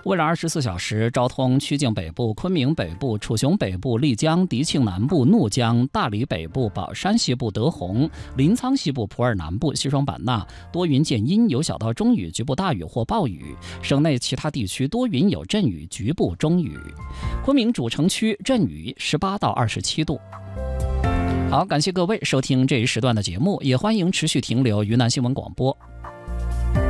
未来24小时，昭通、曲靖北部、昆明北部、楚雄北部、丽江、迪庆南部、怒江、大理北部、宝山西部、德宏、临沧西部、普洱南部、西双版纳多云见阴，有小到中雨，局部大雨或暴雨。省内其他地区多云有阵雨，局部中雨。昆明主城区阵雨18到27度。好，感谢各位收听这一时段的节目，也欢迎持续停留云南新闻广播。